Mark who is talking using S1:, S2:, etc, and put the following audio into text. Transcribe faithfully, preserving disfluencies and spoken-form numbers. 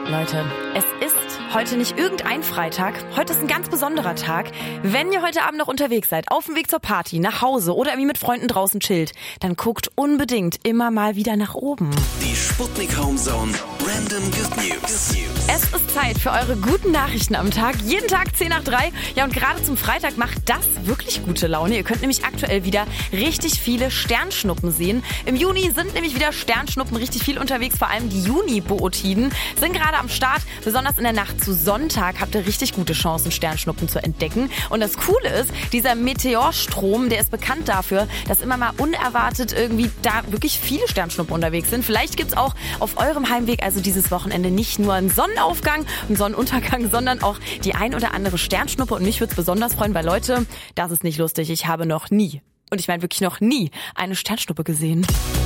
S1: Leute, es ist heute nicht irgendein Freitag. Heute ist ein ganz besonderer Tag. Wenn ihr heute Abend noch unterwegs seid, auf dem Weg zur Party, nach Hause oder irgendwie mit Freunden draußen chillt, dann guckt unbedingt immer mal wieder nach oben.
S2: Die Sputnik Homezone Random Good News.
S1: Es ist Zeit für eure guten Nachrichten am Tag. Jeden Tag zehn nach drei. Ja, und gerade zum Freitag macht das wirklich gute Laune. Ihr könnt nämlich aktuell wieder richtig viele Sternschnuppen sehen. Im Juni sind nämlich wieder Sternschnuppen richtig viel unterwegs. Vor allem die Juni-Bootiden sind gerade am Start. Besonders in der Nacht zu Sonntag habt ihr richtig gute Chancen, Sternschnuppen zu entdecken. Und das Coole ist, dieser Meteorstrom, der ist bekannt dafür, dass immer mal unerwartet irgendwie da wirklich viele Sternschnuppen unterwegs sind. Vielleicht gibt's auch auf eurem Heimweg also dieses Wochenende nicht nur einen Sonnenaufgang, einen Sonnenuntergang, sondern auch die ein oder andere Sternschnuppe. Und mich würde es besonders freuen, weil Leute, das ist nicht lustig. Ich habe noch nie, und ich meine wirklich noch nie, eine Sternschnuppe gesehen.